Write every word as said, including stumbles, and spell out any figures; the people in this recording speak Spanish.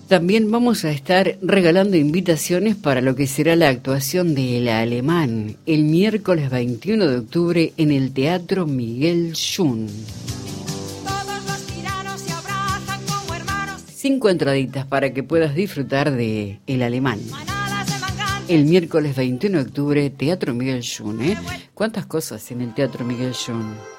También vamos a estar regalando invitaciones para lo que será la actuación de El Alemán el miércoles veintiuno de octubre en el Teatro Miguel Yun. Cinco entraditas para que puedas disfrutar de El Alemán. El miércoles veintiuno de octubre, Teatro Miguel Yun, ¿eh? ¿Cuántas cosas en el Teatro Miguel Yun?